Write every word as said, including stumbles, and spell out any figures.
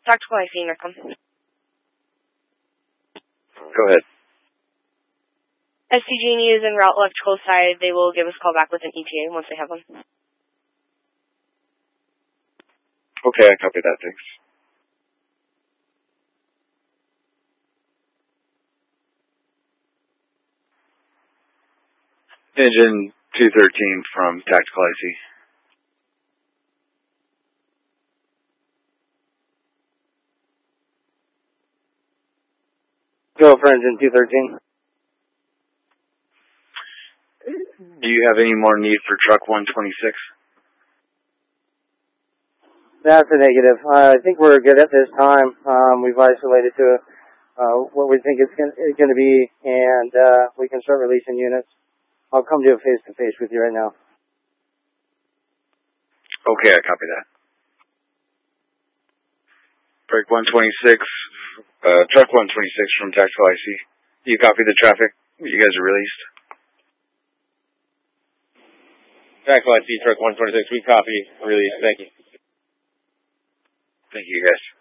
Tactical I C, Nikon. Go ahead. S C G and E is en route electrical side. They will give us a call back with an E T A once they have one. Okay, I copy that, thanks. Engine two thirteen from Tactical I C. Go for engine two thirteen. Do you have any more need for truck one twenty-six? That's a negative. Uh, I think we're good at this time. Um, we've isolated to uh, what we think it's going to be, and uh, we can start releasing units. I'll come to a face-to-face with you right now. Okay, I copy that. Break one twenty-six, uh, truck one twenty-six from Tactical I C. You copy the traffic? You guys are released? Tactical I C, truck one twenty-six, we copy, release, thank you. Thank you, guys.